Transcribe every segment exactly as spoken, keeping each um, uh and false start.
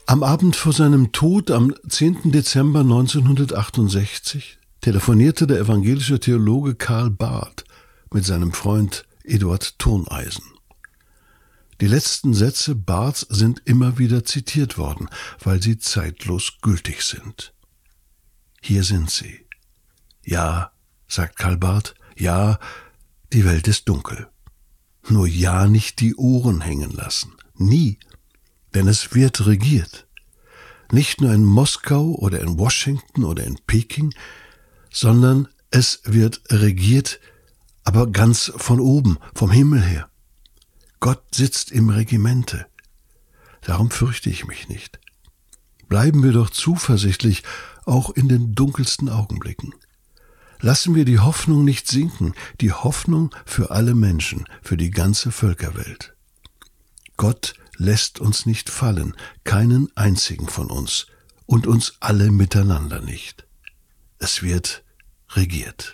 Am Abend vor seinem Tod am zehnten Dezember neunzehnhundertachtundsechzig telefonierte der evangelische Theologe Karl Barth mit seinem Freund Eduard Thurneisen. Die letzten Sätze Barths sind immer wieder zitiert worden, weil sie zeitlos gültig sind. Hier sind sie. Ja, sagt Karl Barth, ja, die Welt ist dunkel. Nur ja nicht die Ohren hängen lassen. Nie. Denn es wird regiert. Nicht nur in Moskau oder in Washington oder in Peking, sondern es wird regiert, aber ganz von oben, vom Himmel her. Gott sitzt im Regimente. Darum fürchte ich mich nicht. Bleiben wir doch zuversichtlich, auch in den dunkelsten Augenblicken. Lassen wir die Hoffnung nicht sinken, die Hoffnung für alle Menschen, für die ganze Völkerwelt. Gott lässt uns nicht fallen, keinen einzigen von uns und uns alle miteinander nicht. Es wird regiert.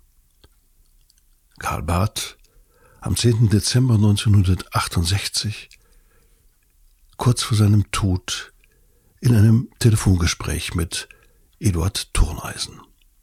Karl Barth, am zehnten Dezember neunzehnhundertachtundsechzig, kurz vor seinem Tod, in einem Telefongespräch mit Eduard Thurneisen.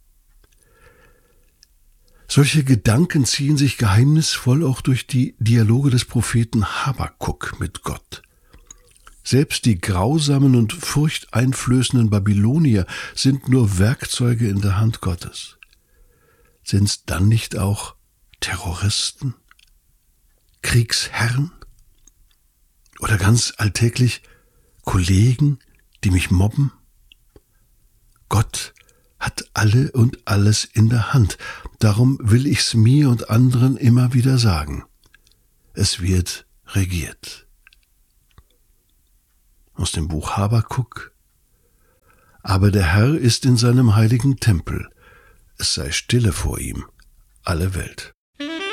Solche Gedanken ziehen sich geheimnisvoll auch durch die Dialoge des Propheten Habakuk mit Gott. Selbst die grausamen und furchteinflößenden Babylonier sind nur Werkzeuge in der Hand Gottes. Sind's dann nicht auch Terroristen, Kriegsherren oder ganz alltäglich Kollegen, die mich mobben? Gott hat alle und alles in der Hand. Darum will ich's mir und anderen immer wieder sagen. Es wird regiert. Aus dem Buch Habakuk. Aber der Herr ist in seinem heiligen Tempel. Es sei stille vor ihm, alle Welt.